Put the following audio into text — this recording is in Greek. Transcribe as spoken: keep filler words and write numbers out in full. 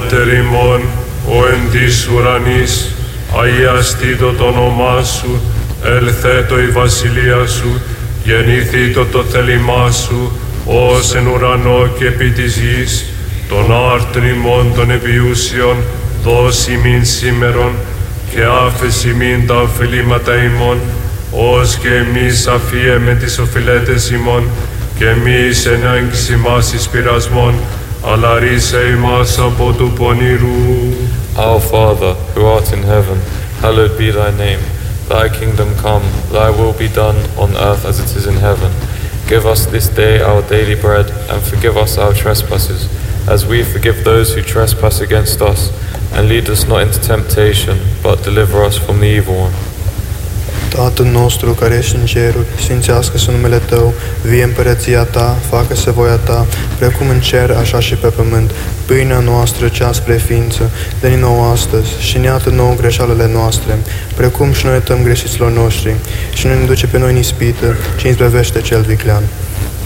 Πατέρ ημών, ο εν της ουρανής, αγιαστήτω το όνομά σου, ελθέτω η βασιλεία σου, γεννήθητο το θέλημά σου, ως εν ουρανό και επί της γης, των άρτων ημών των επιούσιων, δώσ' ημίν σήμερον, και άφεση ημίν τα οφειλήματα ημών, ως και εμείς αφίεμε τις οφειλέτες ημών, και εμείς εν άγκης ημάς εις πειρασμόν, αλλά ρίσε ημάς από του πονηρού. Our Father, who art in heaven, hallowed be thy name. Thy kingdom come, thy will be done on earth as it is in heaven. Give us this day our daily bread, and forgive us our trespasses, as we forgive those who trespass against us. And lead us not into temptation, but deliver us from the evil one. Tatăl nostru care ești în ceruri, sfințească-se numele Tău, vie împărăția Ta, facă-se voia Ta, precum în cer, așa și pe pământ. Pâinea noastră, cea spre ființă, dă-ne nouă astăzi și ne iartă nouă greșalele noastre, precum și noi iertăm greșiților noștri. Și nu ne duce pe noi în ispită, ci izbăvește cel viclean.